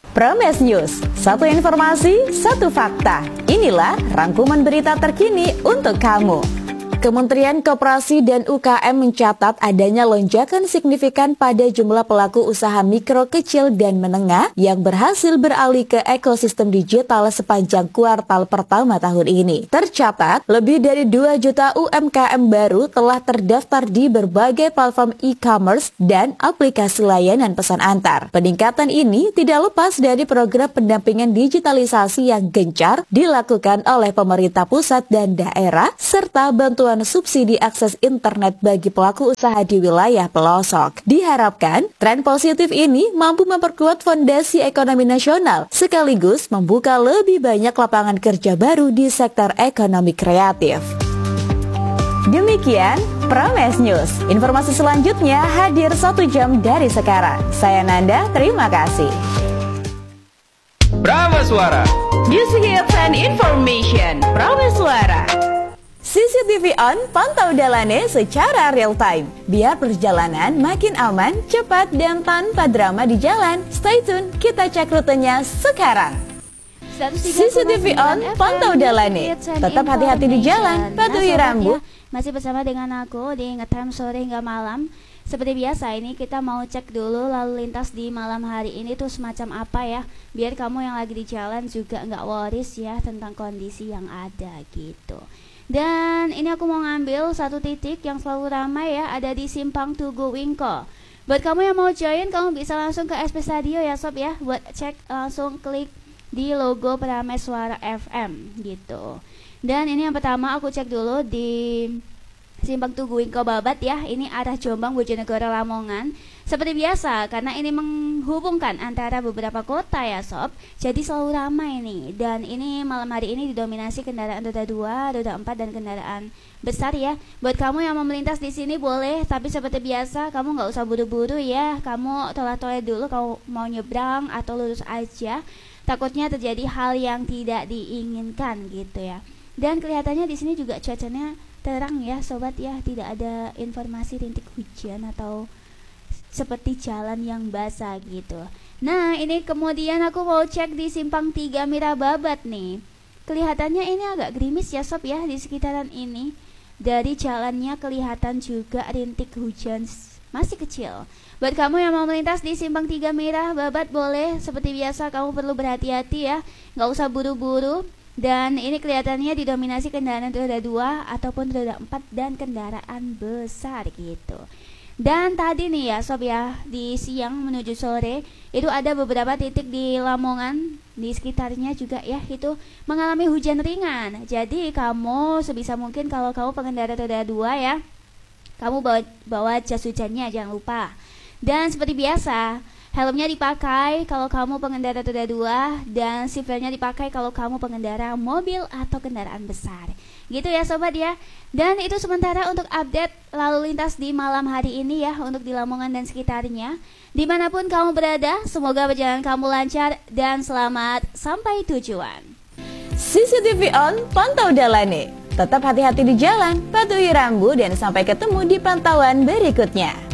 Promes News, satu informasi, satu fakta. Inilah rangkuman berita terkini untuk kamu. Kementerian Koperasi dan UKM mencatat adanya lonjakan signifikan pada jumlah pelaku usaha mikro, kecil, dan menengah yang berhasil beralih ke ekosistem digital sepanjang kuartal pertama tahun ini. Tercatat, lebih dari 2 juta UMKM baru telah terdaftar di berbagai platform e-commerce dan aplikasi layanan pesan antar. Peningkatan ini tidak lepas dari program pendampingan digitalisasi yang gencar dilakukan oleh pemerintah pusat dan daerah, serta bantuan subsidi akses internet bagi pelaku usaha di wilayah pelosok. Diharapkan, tren positif ini mampu memperkuat fondasi ekonomi nasional, sekaligus membuka lebih banyak lapangan kerja baru di sektor ekonomi kreatif. Demikian Promes News. Informasi selanjutnya hadir 1 jam dari sekarang. Saya Nanda, terima kasih. Prameswara, News Hits and Information. Prameswara. CCTV on, pantau Dalane secara real time. Biar perjalanan makin aman, cepat, dan tanpa drama di jalan. Stay tune, kita cek rutenya sekarang. CCTV on, pantau Dalane. Tetap hati-hati di jalan, patuhi rambu. Masih bersama dengan aku di Ngetime sore hingga malam. Seperti biasa, ini kita mau cek dulu lalu lintas di malam hari ini tuh semacam apa ya, biar kamu yang lagi di jalan juga nggak worries ya tentang kondisi yang ada gitu. Dan ini aku mau ngambil satu titik yang selalu ramai ya, ada di Simpang Tugu Wingko. Buat kamu yang mau join, kamu bisa langsung ke SP Radio ya sob ya. Buat cek langsung klik di logo Prameswara FM gitu. Dan ini yang pertama aku cek dulu di Simpang Tugu Wingko Babat ya. Ini arah Jombang, Bojonegoro, Lamongan. Seperti biasa, karena ini menghubungkan antara beberapa kota ya sob, jadi selalu ramai nih. Dan ini malam hari ini didominasi kendaraan roda 2, roda 4, dan kendaraan besar ya. Buat kamu yang mau melintas di sini boleh, tapi seperti biasa kamu nggak usah buru-buru ya. Kamu tolak-tolak dulu, kamu mau nyebrang atau lurus aja. Takutnya terjadi hal yang tidak diinginkan gitu ya. Dan kelihatannya di sini juga cuacanya terang ya sobat ya, tidak ada informasi rintik hujan atau seperti jalan yang basah gitu. Nah ini kemudian aku mau cek di Simpang 3 Mirababat nih. Kelihatannya ini agak gerimis ya sob ya di sekitaran ini. Dari jalannya kelihatan juga rintik hujan masih kecil. Buat kamu yang mau melintas di Simpang 3 Mirababat boleh, seperti biasa kamu perlu berhati-hati ya, gak usah buru-buru. Dan ini kelihatannya didominasi kendaraan roda 2 ataupun roda 4 dan kendaraan besar gitu. Dan tadi nih ya sob ya, di siang menuju sore itu ada beberapa titik di Lamongan, di sekitarnya juga ya, itu mengalami hujan ringan. Jadi kamu sebisa mungkin kalau kamu pengendara roda 2 ya, kamu bawa jas hujannya jangan lupa. Dan seperti biasa, helmnya dipakai kalau kamu pengendara roda 2, dan seatbeltnya dipakai kalau kamu pengendara mobil atau kendaraan besar. Gitu ya sobat ya. Dan itu sementara untuk update lalu lintas di malam hari ini ya, untuk di Lamongan dan sekitarnya. Dimanapun kamu berada, semoga perjalanan kamu lancar dan selamat sampai tujuan. CCTV on, pantau Dalane. Tetap hati-hati di jalan, patuhi rambu, dan sampai ketemu di pantauan berikutnya.